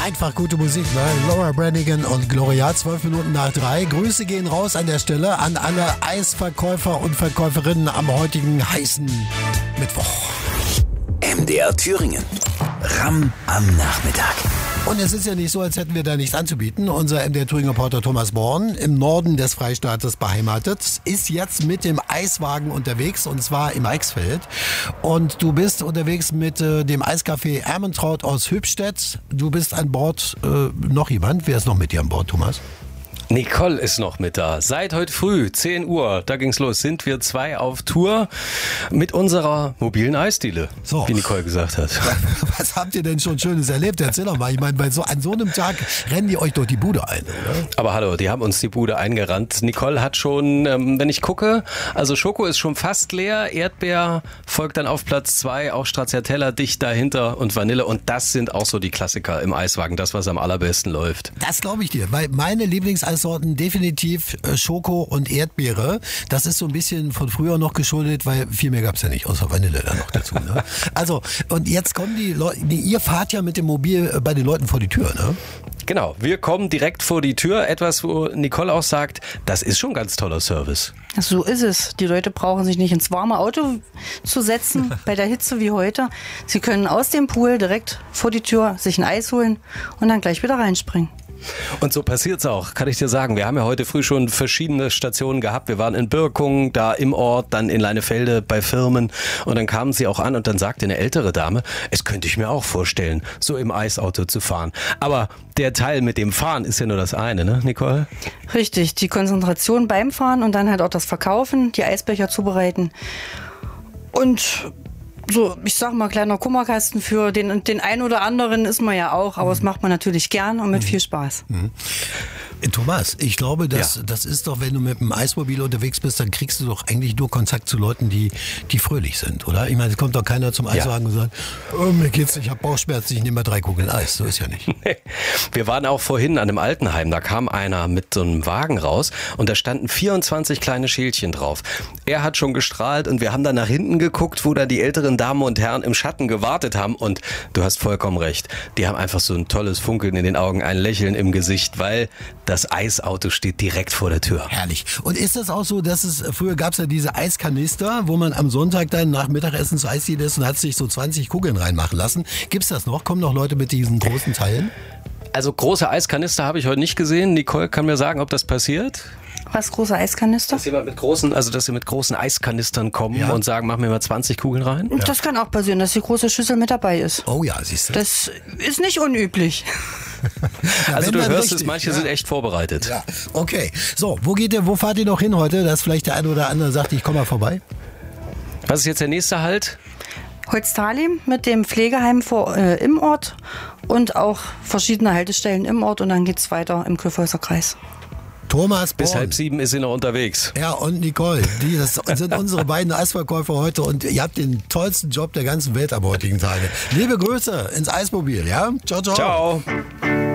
Einfach gute Musik, ne? Laura Branigan und Gloria, 12 Minuten nach 3. Grüße gehen raus an der Stelle an alle Eisverkäufer und Verkäuferinnen am heutigen heißen Mittwoch. MDR Thüringen. Ramm am Nachmittag. Und es ist ja nicht so, als hätten wir da nichts anzubieten. Unser MDR Thüringen-Reporter Thomas Born, im Norden des Freistaates beheimatet, ist jetzt mit dem Eiswagen unterwegs, und zwar im Eichsfeld. Und du bist unterwegs mit dem Eiscafé Ermentraut aus Höbstedt. Du bist an Bord, noch jemand? Wer ist noch mit dir an Bord, Thomas? Nicole ist noch mit da. Seit heute früh, 10 Uhr, da ging's los, sind wir 2 auf Tour mit unserer mobilen Eisdiele, so, wie Nicole gesagt hat. Was habt ihr denn schon Schönes erlebt? Erzähl doch mal. Ich meine, an so einem Tag rennen die euch durch die Bude ein, oder? Aber hallo, die haben uns die Bude eingerannt. Nicole hat schon, wenn ich gucke, also Schoko ist schon fast leer, Erdbeer folgt dann auf Platz 2, auch Stracciatella dicht dahinter und Vanille. Und das sind auch so die Klassiker im Eiswagen, das, was am allerbesten läuft. Das glaube ich dir, weil meine Lieblingseissorten definitiv Schoko und Erdbeere. Das ist so ein bisschen von früher noch geschuldet, weil viel mehr gab es ja nicht, außer Vanille dann noch dazu. Ne? Also, und jetzt kommen die Leute, ihr fahrt ja mit dem Mobil bei den Leuten vor die Tür, ne? Genau, wir kommen direkt vor die Tür, etwas, wo Nicole auch sagt, das ist schon ein ganz toller Service. So ist es. Die Leute brauchen sich nicht ins warme Auto zu setzen, bei der Hitze wie heute. Sie können aus dem Pool direkt vor die Tür sich ein Eis holen und dann gleich wieder reinspringen. Und so passiert's auch, kann ich dir sagen. Wir haben ja heute früh schon verschiedene Stationen gehabt. Wir waren in Birkung, da im Ort, dann in Leinefelde bei Firmen. Und dann kamen sie auch an und dann sagte eine ältere Dame, es könnte ich mir auch vorstellen, so im Eisauto zu fahren. Aber der Teil mit dem Fahren ist ja nur das eine, ne, Nicole? Richtig, die Konzentration beim Fahren und dann halt auch das Verkaufen, die Eisbecher zubereiten. Und so, ich sag mal, kleiner Kummerkasten für den einen oder anderen ist man ja auch, aber das macht man natürlich gern und mit viel Spaß. Thomas, ich glaube, das ist doch, wenn du mit dem Eismobil unterwegs bist, dann kriegst du doch eigentlich nur Kontakt zu Leuten, die fröhlich sind, oder? Ich meine, es kommt doch keiner zum Eiswagen und sagt, oh, mir geht's nicht, ich habe Bauchschmerzen, ich nehme mal 3 Kugeln Eis. So ist ja nicht. Wir waren auch vorhin an einem Altenheim, da kam einer mit so einem Wagen raus und da standen 24 kleine Schälchen drauf. Er hat schon gestrahlt und wir haben dann nach hinten geguckt, wo da die älteren Damen und Herren im Schatten gewartet haben und du hast vollkommen recht, die haben einfach so ein tolles Funkeln in den Augen, ein Lächeln im Gesicht, weil das Eisauto steht direkt vor der Tür. Herrlich. Und ist das auch so, dass früher gab es ja diese Eiskanister, wo man am Sonntag dann nach Mittagessen zur Eisdiele ist und hat sich so 20 Kugeln reinmachen lassen. Gibt's das noch? Kommen noch Leute mit diesen großen Teilen? Also große Eiskanister habe ich heute nicht gesehen. Nicole kann mir sagen, ob das passiert? Was, große Eiskanister? Dass sie mit großen Eiskanistern kommen und sagen, mach mir mal 20 Kugeln rein? Ja. Das kann auch passieren, dass die große Schüssel mit dabei ist. Oh ja, siehst du. Das ist nicht unüblich. Ja, also du hörst richtig, es, manche sind echt vorbereitet. Ja, okay. So, wo fahrt ihr noch hin heute, dass vielleicht der eine oder andere sagt, ich komme mal vorbei? Was ist jetzt der nächste Halt? Holzthaly mit dem Pflegeheim im Ort und auch verschiedene Haltestellen im Ort und dann geht's weiter im Kyffhäuser Kreis. Thomas Born. Bis 6:30 ist sie noch unterwegs. Ja, und Nicole, das sind unsere beiden Eisverkäufer heute und ihr habt den tollsten Job der ganzen Welt am heutigen Tage. Liebe Grüße ins Eismobil, ja? Ciao, ciao. Ciao.